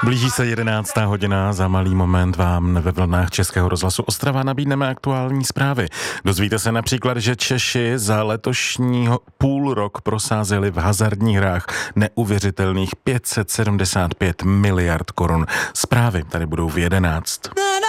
Blíží se 11. hodina, za malý moment vám ve vlnách Českého rozhlasu Ostrava nabídneme aktuální zprávy. Dozvíte se například, že Češi za letošního půl rok prosázeli v hazardních hrách neuvěřitelných 575 miliard korun. Zprávy tady budou v 11.